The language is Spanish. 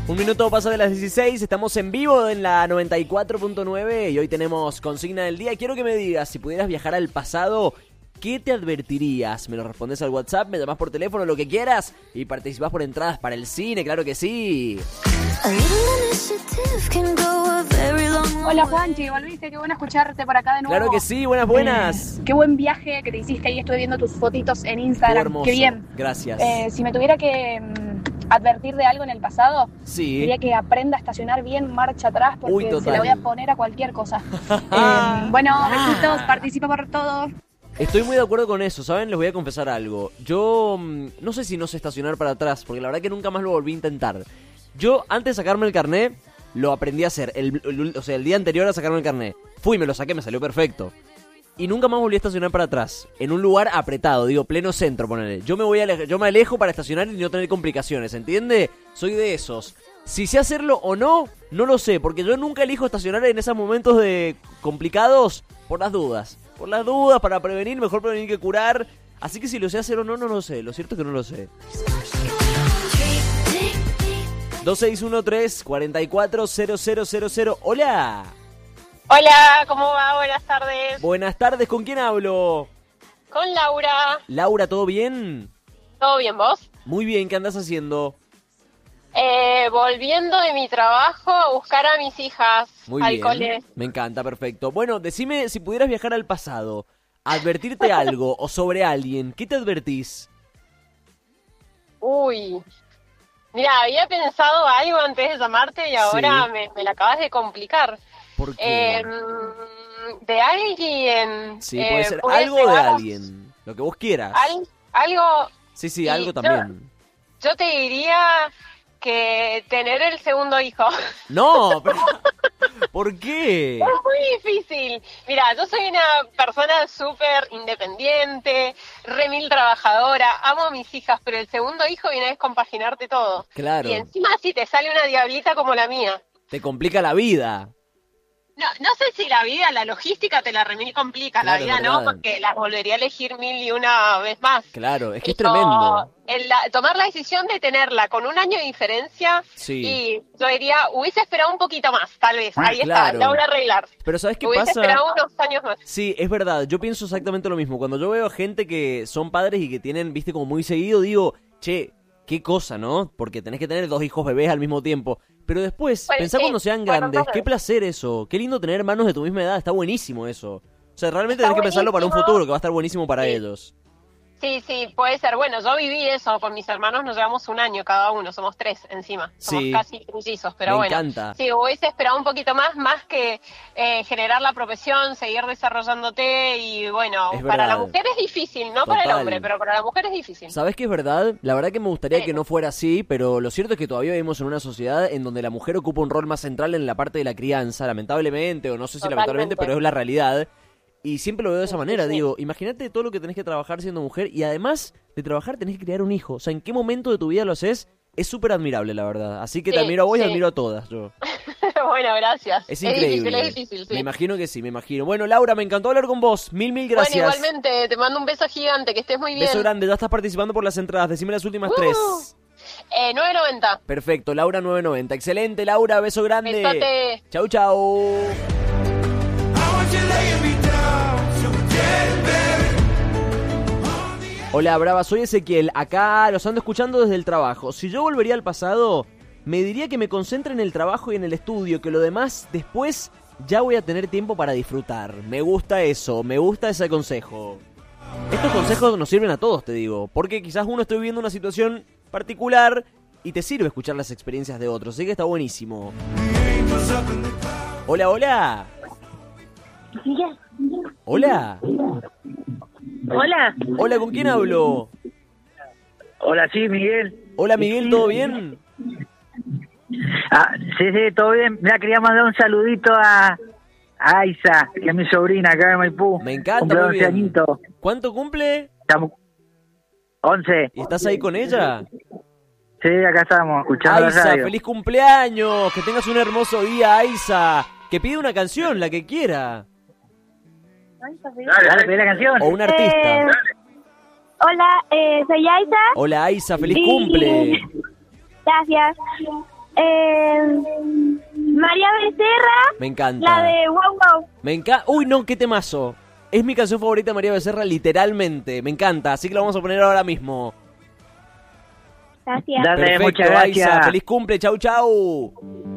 Un minuto pasa de las 16, estamos en vivo en la 94.9 y hoy tenemos consigna del día. Quiero que me digas, si pudieras viajar al pasado, ¿qué te advertirías? Me lo respondes al WhatsApp, me llamás por teléfono, lo que quieras, y participás por entradas para el cine, claro que sí. Hola Juanchi, volviste, qué bueno escucharte por acá de nuevo. Claro que sí, buenas. Qué buen viaje que te hiciste ahí, estuve viendo tus fotitos en Instagram. Hermoso. Qué bien. Gracias. Si me tuviera que advertir de algo en el pasado, Sí. diría que aprenda a estacionar bien marcha atrás porque total. se la voy a poner a cualquier cosa. Bueno, besitos, participa por todo. Estoy muy de acuerdo con eso, ¿saben? Les voy a confesar algo. Yo no sé si no sé estacionar para atrás, porque la verdad que nunca más lo volví a intentar. Yo, antes de sacarme el carné, lo aprendí a hacer. El día anterior a sacarme el carné. Fui, me lo saqué, me salió perfecto. Y nunca más volví a estacionar para atrás. En un lugar apretado, digo, pleno centro, ponele. Yo me alejo para estacionar y no tener complicaciones, ¿entiende? Soy de esos. Si sé hacerlo o no, no lo sé, porque yo nunca elijo estacionar en esos momentos de complicados por las dudas. Por las dudas, para prevenir, mejor prevenir que curar. Así que si lo sé hacer o no, no lo sé. Lo cierto es que no lo sé. 2613-440000. Hola. Hola, ¿cómo va? Buenas tardes. Buenas tardes, ¿con quién hablo? Con Laura. Laura, ¿todo bien? ¿Todo bien, vos? Muy bien, ¿qué andás haciendo? Volviendo de mi trabajo a buscar a mis hijas Muy al bien, cole. me encanta, perfecto. Bueno, decime, si pudieras viajar al pasado, advertirte algo o sobre alguien, ¿qué te advertís? Uy. Mira, había pensado algo antes de llamarte y ahora Sí. me la acabas de complicar. ¿Por qué? De alguien. Sí, puede ser algo de alguien, lo que vos quieras. Algo. Sí, y algo también. Yo te diría que tener el segundo hijo. No, pero ¿por qué? Es muy difícil. Mira, yo soy una persona súper independiente, remil trabajadora, amo a mis hijas, pero el segundo hijo viene a descompaginarte todo. Claro. Y encima si te sale una diablita como la mía. Te complica la vida. No sé si la vida, la logística te la remil complica, Claro, la vida no, verdad. porque las volvería a elegir 1001 vez más. Claro, es que es Pero tremendo. tomar la decisión de tenerla con un año de diferencia, Sí. y yo diría, hubiese esperado un poquito más, tal vez. Ahí Claro. está, la voy a arreglar. Pero ¿sabes qué Hubiese pasa? esperado unos años más. Sí, es verdad, yo pienso exactamente lo mismo. Cuando yo veo gente que son padres y que tienen, viste, como muy seguido, digo, che, qué cosa, ¿no? Porque tenés que tener 2 hijos bebés al mismo tiempo. Pero después, Pues pensá sí, cuando sean bueno, grandes, entonces. qué placer eso. Qué lindo tener hermanos de tu misma edad, está buenísimo eso. O sea, realmente Está tenés que pensarlo para un buenísimo. futuro, que va a estar buenísimo para Sí. ellos. Sí, puede ser. Bueno, yo viví eso con mis hermanos, nos llevamos un año cada uno, somos 3 encima. Somos Sí. casi trillizos, pero Me bueno. encanta. Sí, hubiese esperado un poquito más que generar la profesión, seguir desarrollándote y bueno, Es para la verdad. mujer es difícil, no para el Total. hombre, pero para la mujer es difícil. ¿Sabés que es verdad? La verdad que me gustaría Sí. que no fuera así, pero lo cierto es que todavía vivimos en una sociedad en donde la mujer ocupa un rol más central en la parte de la crianza, lamentablemente, o no sé si lamentablemente, Totalmente. pero es la realidad. Y siempre lo veo de esa Sí, manera, sí. digo, imagínate todo lo que tenés que trabajar siendo mujer y además de trabajar tenés que criar un hijo. O sea, ¿en qué momento de tu vida lo haces? Es súper admirable, la verdad. Así que te Sí, admiro a vos y sí. admiro a todas, yo. Bueno, gracias. Es increíble. Es difícil, sí. Me imagino que sí, me imagino. Bueno, Laura, me encantó hablar con vos. Mil gracias. Bueno, igualmente, te mando un beso gigante, que estés muy bien. Beso grande, ya estás participando por las entradas. Decime las últimas 3. 9.90. Perfecto, Laura 990. Excelente, Laura, beso grande. Besote. Chau. Hola, Brava, soy Ezequiel. Acá los ando escuchando desde el trabajo. Si yo volvería al pasado, me diría que me concentre en el trabajo y en el estudio, que lo demás después ya voy a tener tiempo para disfrutar. Me gusta eso, me gusta ese consejo. Estos consejos nos sirven a todos, te digo, porque quizás uno esté viviendo una situación particular y te sirve escuchar las experiencias de otros, así que está buenísimo. Hola. Hola. Hola. ¿Con quién hablo? Hola, sí, Miguel. Hola, Miguel, ¿todo bien? Sí, todo bien. Mira, quería mandar un saludito a Aiza, que es mi sobrina acá de Maipú. Me encanta, Cumple muy 11 bien. añitos. ¿Cuánto cumple? Estamos 11. ¿Y estás ahí con ella? Sí, acá estamos, escuchando la Aiza, radio. feliz cumpleaños, que tengas un hermoso día, Aiza. Que pide una canción, la que quiera. Dale, pedí la canción. O un artista. Hola, soy Aiza. Hola, Aiza, feliz Y- cumple. Gracias. María Becerra, Me encanta. la de Wow Wow. Me encanta. Uy, no, qué temazo. Es mi canción favorita de María Becerra, literalmente. Me encanta, así que la vamos a poner ahora mismo. Gracias. Dale, Perfecto, muchas gracias. Aiza. Feliz cumple, chau, chau.